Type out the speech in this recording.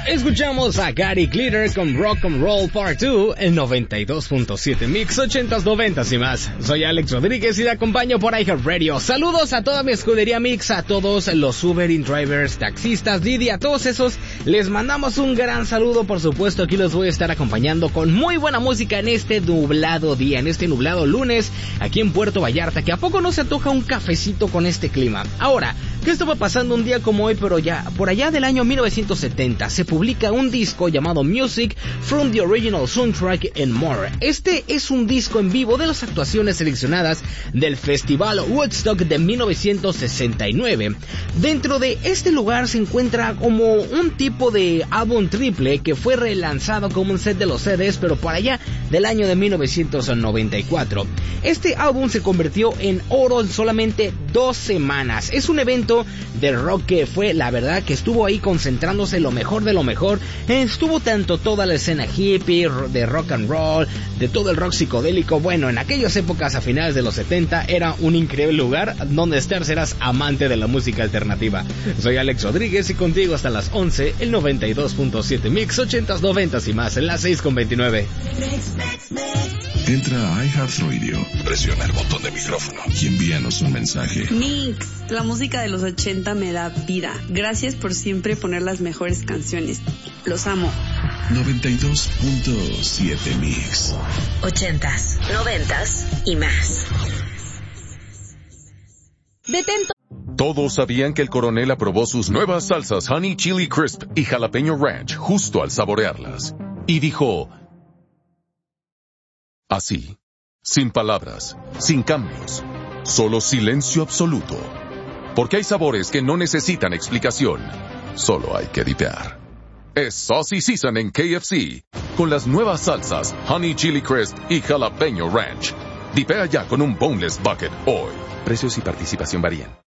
Escuchamos a Gary Glitter con Rock and Roll Part 2 en 92.7 Mix 80s, 90s y más. Soy Alex Rodríguez y te acompaño por iHeartRadio. Saludos a toda mi escudería Mix, a todos los Ubering drivers, taxistas, Didi, a todos esos. Les mandamos un gran saludo, por supuesto. Aquí los voy a estar acompañando con muy buena música en este nublado día, en este nublado lunes, aquí en Puerto Vallarta, que a poco no se antoja un cafecito con este clima. Ahora, ¿qué estaba pasando un día como hoy, pero ya por allá del año 1970? Se publica un disco llamado Music from the Original Soundtrack and More. Este es un disco en vivo de las actuaciones seleccionadas del Festival Woodstock de 1969. Dentro de este lugar se encuentra como un tipo de álbum triple que fue relanzado como un set de los CDs, pero por allá del año de 1994. Este álbum se convirtió en oro en solamente 2 semanas. Es un evento de rock que fue, la verdad, que estuvo ahí concentrándose lo mejor de lo mejor. Estuvo tanto toda la escena hippie, de rock and roll, de todo el rock psicodélico. Bueno, en aquellas épocas a finales de los 70 era un increíble lugar donde estar serás amante de la música alternativa. Soy Alex Rodríguez y contigo hasta las 11, el 92.7 Mix 80s, 90s y más, en las 6:29. Entra a iHeartRadio, presiona el botón de micrófono y envíanos un mensaje. Mix, la música de los 80 me da vida. Gracias por siempre poner las mejores canciones. Los amo. 92.7 Mix. 80s, 90s y más. Detento. Todos sabían que el coronel aprobó sus nuevas salsas Honey Chili Crisp y Jalapeño Ranch justo al saborearlas. Y dijo... así, sin palabras, sin cambios, solo silencio absoluto. Porque hay sabores que no necesitan explicación, solo hay que dipear. Es Saucy Season en KFC, con las nuevas salsas Honey Chili Crisp y Jalapeño Ranch. Dipea ya con un Boneless Bucket hoy. Precios y participación varían.